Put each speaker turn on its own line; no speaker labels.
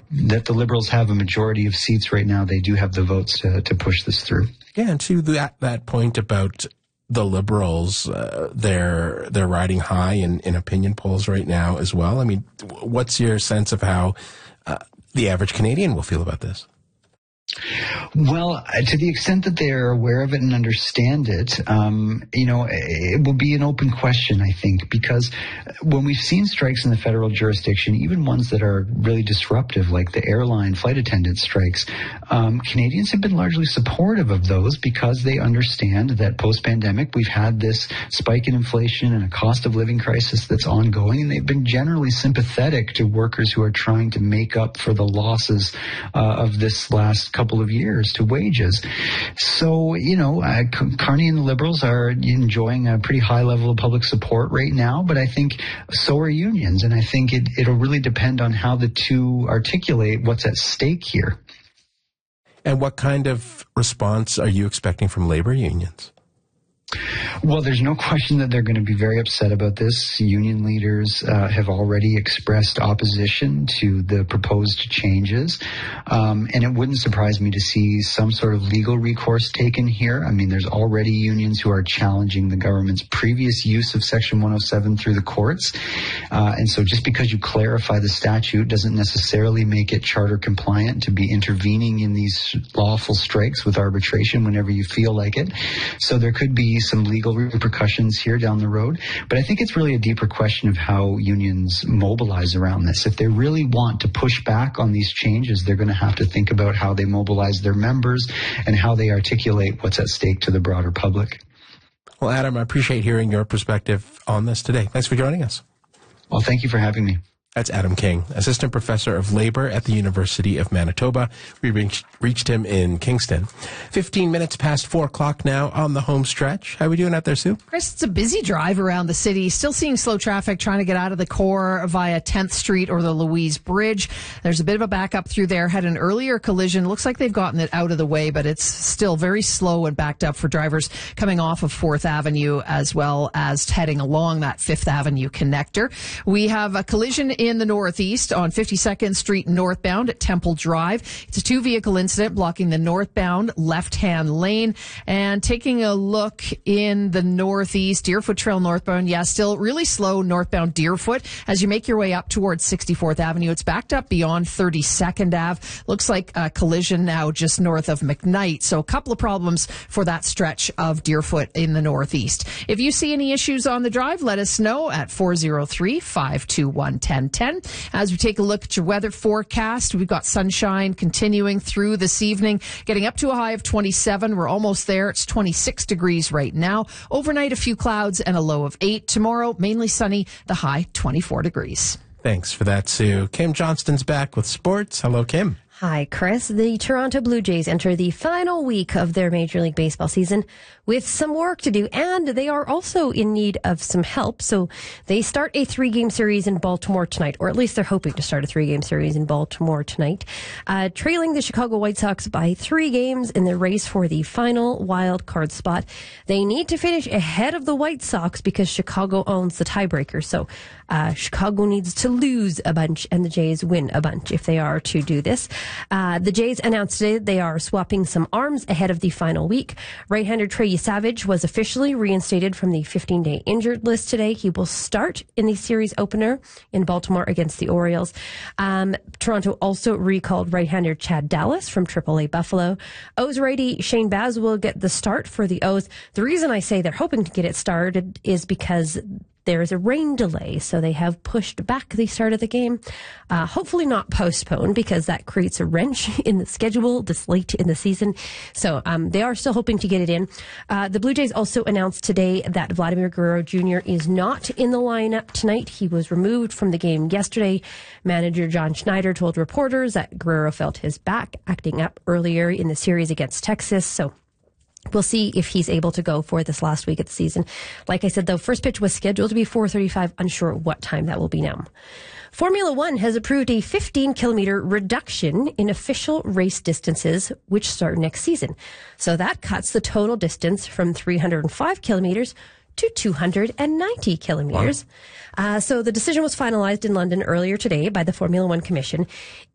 that the Liberals have a majority of seats right now. They do have the votes to push this through.
Yeah, and to that point about the Liberals, they're riding high in opinion polls right now as well. I mean, what's your sense of how the average Canadian will feel about this?
Well, to the extent that they're aware of it and understand it, it will be an open question, I think, because when we've seen strikes in the federal jurisdiction, even ones that are really disruptive, like the airline flight attendant strikes, Canadians have been largely supportive of those because they understand that post-pandemic we've had this spike in inflation and a cost of living crisis that's ongoing, and they've been generally sympathetic to workers who are trying to make up for the losses of this last couple of years to wages. So, Carney and the Liberals are enjoying a pretty high level of public support right now, but I think so are unions, and I think it'll really depend on how the two articulate what's at stake here.
And what kind of response are you expecting from labor unions?
Well, there's no question that they're going to be very upset about this. Union leaders have already expressed opposition to the proposed changes, and it wouldn't surprise me to see some sort of legal recourse taken here. I mean, there's already unions who are challenging the government's previous use of Section 107 through the courts, and so just because you clarify the statute doesn't necessarily make it charter compliant to be intervening in these lawful strikes with arbitration whenever you feel like it. So there could be some legal repercussions here down the road. But I think it's really a deeper question of how unions mobilize around this. If they really want to push back on these changes, they're going to have to think about how they mobilize their members and how they articulate what's at stake to the broader public.
Well, Adam, I appreciate hearing your perspective on this today. Thanks for joining us.
Well, thank you for having me.
That's Adam King, Assistant Professor of Labor at the University of Manitoba. We reached him in Kingston. 15 minutes past 4 o'clock now on the home stretch. How are we doing out there, Sue?
Chris, it's a busy drive around the city. Still seeing slow traffic trying to get out of the core via 10th Street or the Louise Bridge. There's a bit of a backup through there. Had an earlier collision. Looks like they've gotten it out of the way, but it's still very slow and backed up for drivers coming off of 4th Avenue as well as heading along that 5th Avenue connector. We have a collision in the northeast on 52nd Street northbound at Temple Drive. It's a 2-vehicle incident blocking the northbound left-hand lane. And taking a look in the northeast, Deerfoot Trail northbound, still really slow northbound Deerfoot. As you make your way up towards 64th Avenue, it's backed up beyond 32nd Ave. Looks like a collision now just north of McKnight. So a couple of problems for that stretch of Deerfoot in the northeast. If you see any issues on the drive, let us know at 403-521-1010. As we take a look at your weather forecast, we've got sunshine continuing through this evening, getting up to a high of 27. We're almost there. It's 26 degrees right now. Overnight, a few clouds and a low of 8. Tomorrow, mainly sunny, the high 24 degrees.
Thanks for that, Sue. Kim Johnston's back with sports. Hello, Kim.
Hi, Chris. The Toronto Blue Jays enter the final week of their Major League Baseball season with some work to do, and they are also in need of some help. So they start a 3-game series in Baltimore tonight, or at least they're hoping to start a 3-game series in Baltimore tonight, trailing the Chicago White Sox by 3 games in the race for the final wild card spot. They need to finish ahead of the White Sox because Chicago owns the tiebreaker. So Chicago needs to lose a bunch and the Jays win a bunch if they are to do this. The Jays announced today they are swapping some arms ahead of the final week. Right-hander Trey Savage was officially reinstated from the 15-day injured list today. He will start in the series opener in Baltimore against the Orioles. Toronto also recalled right-hander Chad Dallas from AAA Buffalo. O's righty Shane Baz will get the start for the O's. The reason I say they're hoping to get it started is because there is a rain delay, so they have pushed back the start of the game. Hopefully not postponed, because that creates a wrench in the schedule this late in the season. So they are still hoping to get it in. The Blue Jays also announced today that Vladimir Guerrero Jr. is not in the lineup tonight. He was removed from the game yesterday. Manager John Schneider told reporters that Guerrero felt his back acting up earlier in the series against Texas. So we'll see if he's able to go for this last week of the season. Like I said, though, first pitch was scheduled to be 4:35. Unsure what time that will be now. Formula One has approved a 15-kilometer reduction in official race distances, which start next season. So that cuts the total distance from 305 kilometers to 290 kilometers. Wow. So the decision was finalized in London earlier today by the Formula One Commission.